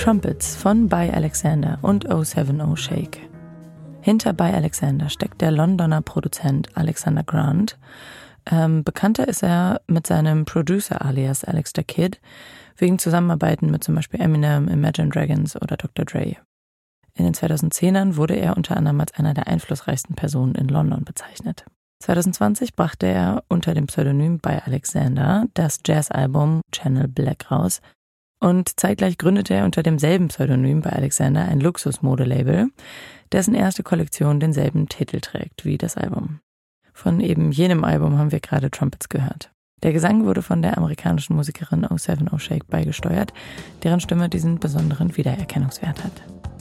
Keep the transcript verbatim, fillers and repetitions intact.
Trumpets von By Alexander und oh seven oh Shake. Hinter By Alexander steckt der Londoner Produzent Alexander Grant. Ähm, bekannter ist er mit seinem Producer alias Alex the Kid, wegen Zusammenarbeiten mit zum Beispiel Eminem, Imagine Dragons oder Doktor Dre. In den zweitausendzehnern wurde er unter anderem als einer der einflussreichsten Personen in London bezeichnet. zwanzig zwanzig brachte er unter dem Pseudonym By Alexander das Jazzalbum Channel Black raus und zeitgleich gründete er unter demselben Pseudonym By Alexander ein Luxusmodelabel, dessen erste Kollektion denselben Titel trägt wie das Album. Von eben jenem Album haben wir gerade Trumpets gehört. Der Gesang wurde von der amerikanischen Musikerin oh seven oh Shake beigesteuert, deren Stimme diesen besonderen Wiedererkennungswert hat.